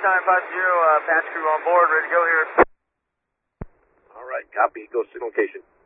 time 50, patch crew on board, ready to go here. All right, copy. Go signal location.